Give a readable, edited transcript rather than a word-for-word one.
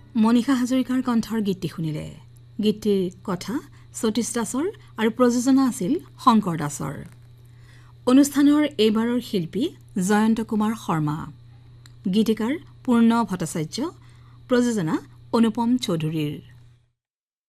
মনিষা হাজৰিকাৰ কণ্ঠৰ গীতটি শুনিলে গীতটিৰ কথা সতীশ দাসৰ আৰু প্ৰযোজনা আছিল শংকৰ দাসৰ অনুষ্ঠানৰ এইবাৰৰ শিল্পী জয়ন্ত কুমাৰ শৰ্মা গীতিকাৰ পূৰ্ণ ভট্টাচাৰ্য প্ৰযোজনা অনুপম চৌধুৰীৰ